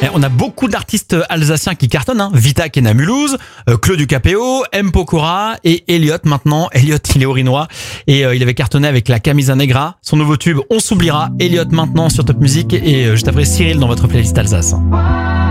On a beaucoup d'artistes alsaciens qui cartonnent, hein. Vita qui est né à Mulhouse, Claude du Capéo, M. Pokora et Elliot maintenant. Elliot, il est orinois et il avait cartonné avec la Camisa Negra. Son nouveau tube, On s'oubliera. Elliot maintenant sur Top Music et juste après Cyril dans votre playlist Alsace.